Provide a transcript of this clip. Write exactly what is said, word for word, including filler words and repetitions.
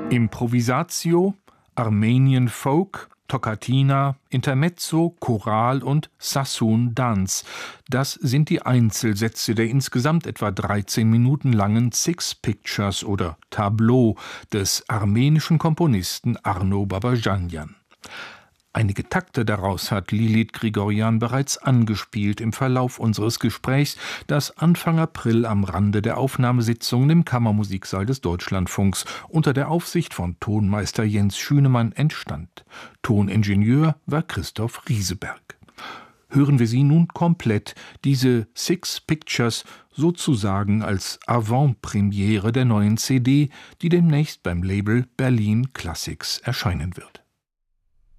Improvisatio, Armenian Folk, Toccatina, Intermezzo, Choral und Sassoon Dance. Das sind die Einzelsätze der insgesamt etwa dreizehn Minuten langen Six Pictures oder Tableau des armenischen Komponisten Arno Babajanjan. Einige Takte daraus hat Lilit Grigoryan bereits angespielt im Verlauf unseres Gesprächs, das Anfang April am Rande der Aufnahmesitzungen im Kammermusiksaal des Deutschlandfunks unter der Aufsicht von Tonmeister Jens Schünemann entstand. Toningenieur war Christoph Rieseberg. Hören wir sie nun komplett, diese Six Pictures, sozusagen als Avant-Premiere der neuen C D, die demnächst beim Label Berlin Classics erscheinen wird.